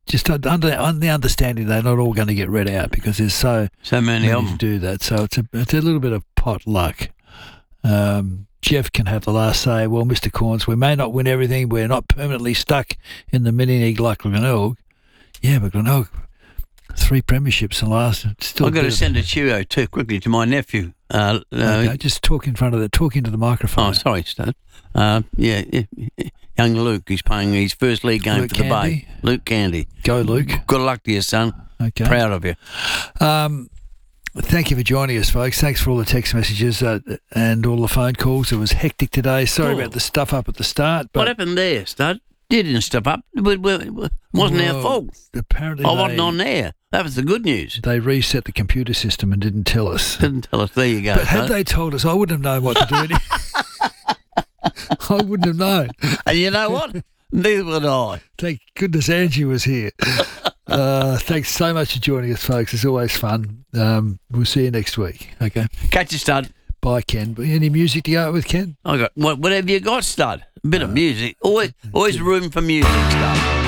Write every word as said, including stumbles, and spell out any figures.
just under, on the understanding they're not all going to get read out because there's so So many of to them. do that. So it's a it's a little bit of pot luck. Um, Jeff can have the last say. Well, Mister Corns, we may not win everything. We're not permanently stuck in the mini league like Glenelg. Yeah, but Glenelg, three premierships and last. Still I've got to bit of- send a cheerio too quickly to my nephew. Uh, uh, Okay, just talk in front of the talk into the microphone. oh, sorry, Stud. Uh, yeah, yeah, young Luke. He's playing his first league game Luke for the Candy? Bay. Luke Candy. Go, Luke. Good luck to you, son. Okay. Proud of you. Um, thank you for joining us, folks. Thanks for all the text messages uh, and all the phone calls. It was hectic today. Sorry Oh. about the stuff up at the start, What but happened there, Stud? You didn't step up. It wa- wa- wasn't our Well, fault. apparently I they, wasn't on there. That was the good news. they reset the computer system and didn't tell us. Didn't tell us. There you go. But had Stud. they told us, I wouldn't have known what to do. Any- I wouldn't have known. And you know what? Neither would I. Thank goodness Angie was here. Uh, thanks so much for joining us, folks. It's always fun. Um, we'll see you next week. Okay. Catch you, Stud. Bye, Ken. Any music to go out with, Ken? I got what, whatever you got, Stud. A bit of music. Always, always room for music, Stud.